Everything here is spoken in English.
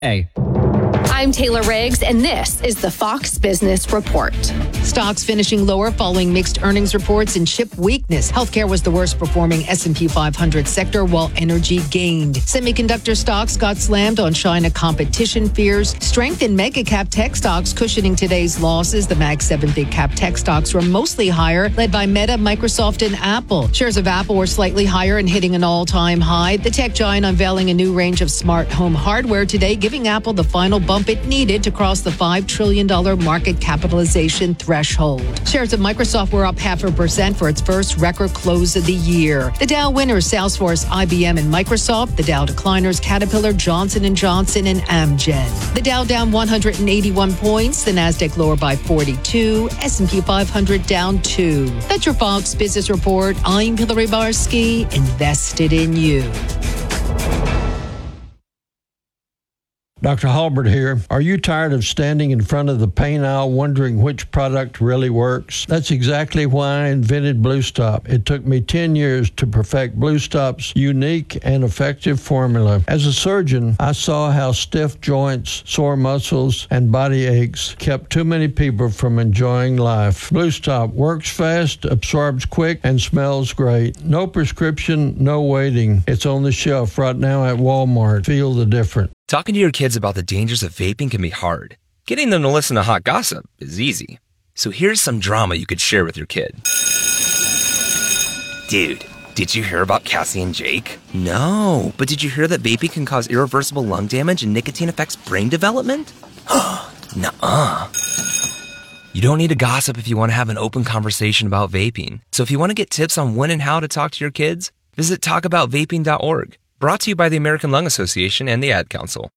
Hey. I'm Taylor Riggs, and this is the Fox Business Report. Stocks finishing lower following mixed earnings reports and chip weakness. Healthcare was the worst performing S&P 500 sector, while energy gained. Semiconductor stocks got slammed on China competition fears. Strength in mega cap tech stocks cushioning today's losses. The Mag 7 big cap tech stocks were mostly higher, led by Meta, Microsoft, and Apple. Shares of Apple were slightly higher and hitting an all-time high. The tech giant unveiling a new range of smart home hardware today, giving Apple the final bump it needed to cross the $5 trillion market capitalization threshold. Shares of Microsoft were up 0.5% for its first record close of the year. The Dow winners, Salesforce, IBM, and Microsoft. The Dow decliners, Caterpillar, Johnson & Johnson, and Amgen. The Dow down 181 points. The Nasdaq lower by 42. S&P 500 down 2. That's your Fox Business Report. I'm Hillary Barsky, invested in you. Dr. Halbert here. Are you tired of standing in front of the paint aisle wondering which product really works? That's exactly why I invented Blue Stop. It took me 10 years to perfect Blue Stop's unique and effective formula. As a surgeon, I saw how stiff joints, sore muscles, and body aches kept too many people from enjoying life. Blue Stop works fast, absorbs quick, and smells great. No prescription, no waiting. It's on the shelf right now at Walmart. Feel the difference. Talking to your kids about the dangers of vaping can be hard. Getting them to listen to hot gossip is easy. So here's some drama you could share with your kid. Dude, did you hear about Cassie and Jake? No, but did you hear that vaping can cause irreversible lung damage and nicotine affects brain development? Nuh-uh. You don't need to gossip if you want to have an open conversation about vaping. So if you want to get tips on when and how to talk to your kids, visit talkaboutvaping.org. Brought to you by the American Lung Association and the Ad Council.